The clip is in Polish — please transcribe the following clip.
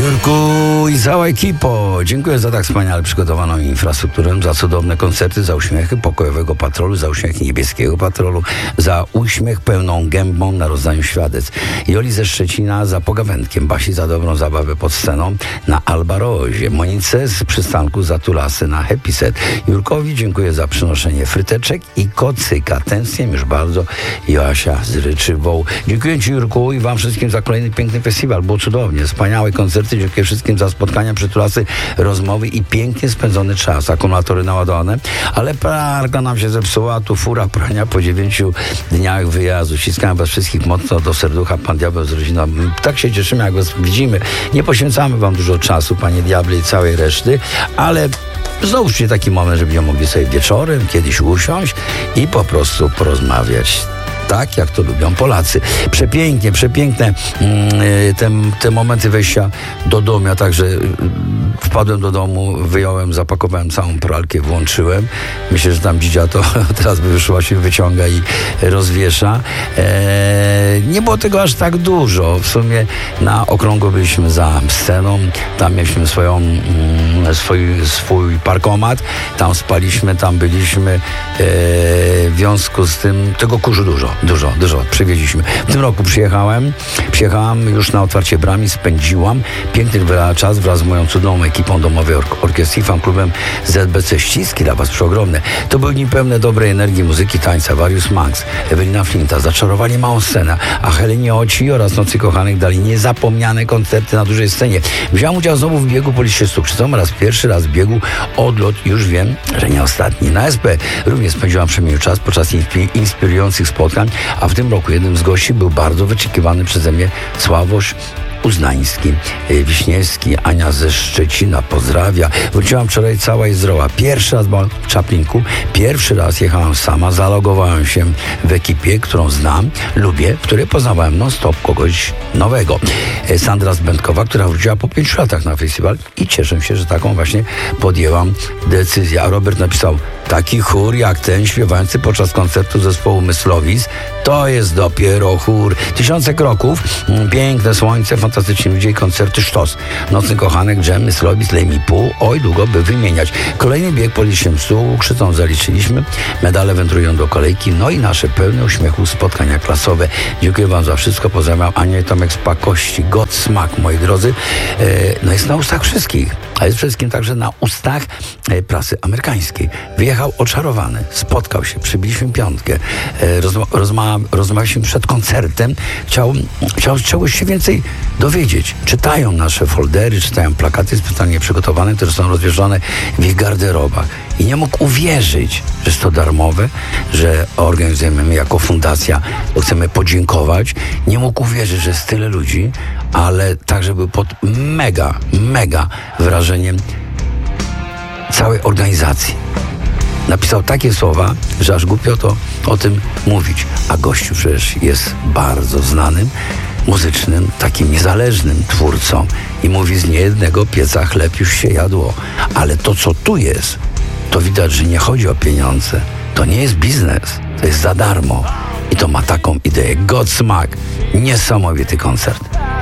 Jurku i cała ekipo, dziękuję za tak wspaniale przygotowaną infrastrukturę, za cudowne koncerty, za uśmiechy pokojowego patrolu, za uśmiechy niebieskiego patrolu, za uśmiech pełną gębą na rozdaniu świadectw. Joli ze Szczecina za pogawędkiem, Basi za dobrą zabawę pod sceną na Albarozie, Monice z przystanku za tulasy na Happy Set. Jurkowi dziękuję za przynoszenie fryteczek i kocyka. Tęsknię już bardzo. Joasia z Ryczywą. Dziękuję Ci, Jurku, i Wam wszystkim za kolejny piękny festiwal. Było cudownie, wspaniałe koncerty. Dziękuję wszystkim za spotkania, przytulasy, rozmowy i pięknie spędzony czas. Akumulatory naładowane, ale pralka nam się zepsuła, tu fura prania po 9 dniach wyjazdu. Ściskałem Was wszystkich mocno do serducha, Pan Diabeł z rodziną. Tak się cieszymy, jak Was widzimy. Nie poświęcamy Wam dużo czasu, Panie Diable i całej reszty, ale znowuż taki moment, żebyśmy mogli sobie wieczorem kiedyś usiąść i po prostu porozmawiać. Tak, jak to lubią Polacy. Przepiękne te momenty wejścia do domu. Ja także wpadłem do domu, wyjąłem, zapakowałem całą pralkę, włączyłem. Myślę, że tam dzidzia to teraz by wyszła, się wyciąga i rozwiesza. Nie było tego aż tak dużo. W sumie na okrągło byliśmy za sceną. Tam mieliśmy swój parkomat. Tam spaliśmy, tam byliśmy. W związku z tym tego kurzu dużo przywieźliśmy. W tym roku przyjechałam już na otwarcie brami, spędziłam piękny czas wraz z moją cudowną ekipą domowej orkiestry, fanklubem ZBC. Ściski dla Was przeogromne. To były dni pełne dobrej energii, muzyki, tańca. Warius Max, Ewelina Flinta zaczarowali małą scenę, a Helenie Oci oraz Nocy Kochanych dali niezapomniane koncerty na dużej scenie. Wziąłem udział znowu w biegu po liście Cukrzycą oraz pierwszy raz w biegu odlot, już wiem, że nie ostatni. Na SP również spędziłam przemiły czas podczas inspirujących spotkań, a w tym roku jednym z gości był bardzo wyczekiwany przeze mnie Sławosz Uznański, Wiśniewski, Ania ze Szczecina, pozdrawia. Wróciłam wczoraj cała i zdrowa. Pierwszy raz byłam w Czaplinku, pierwszy raz jechałam sama, zalogowałem się w ekipie, którą znam, lubię, w której poznawałem non-stop kogoś nowego. Sandra Zbędkowa, która wróciła po 5 latach na festiwal i cieszę się, że taką właśnie podjęłam decyzję. A Robert napisał, taki chór jak ten śpiewający podczas koncertu zespołu Myslowic, to jest dopiero chór. 1000 kroków, piękne słońce, fantastyczni ludzie i koncerty sztos. Nocny Kochanek, Dżem, Myslowic, Lejmi Pół, oj, długo by wymieniać. Kolejny bieg po liście Cukrzycą zaliczyliśmy, medale wędrują do kolejki, no i nasze pełne uśmiechu spotkania klasowe. Dziękuję Wam za wszystko, pozdrawiam Anię i Tomek z Pakości, Godsmack, moi drodzy. No jest na ustach wszystkich, a jest przede wszystkim także na ustach prasy amerykańskiej. Wyjechał oczarowany, spotkał się, przybiliśmy piątkę, rozmawialiśmy przed koncertem, chciał czegoś się więcej dowiedzieć. Czytają nasze foldery, czytają plakaty specjalnie przygotowane, które są rozwieszone w ich garderobach. I nie mógł uwierzyć, że jest to darmowe, że organizujemy my jako fundacja, bo chcemy podziękować. Nie mógł uwierzyć, że jest tyle ludzi, ale także był pod mega wrażeniem całej organizacji. Napisał takie słowa, że aż głupio to o tym mówić. A gościu przecież jest bardzo znanym, muzycznym, takim niezależnym twórcą i mówi, z niejednego pieca chleb już się jadło. Ale to, co tu jest, to widać, że nie chodzi o pieniądze. To nie jest biznes, to jest za darmo. I to ma taką ideę. Godsmack, niesamowity koncert.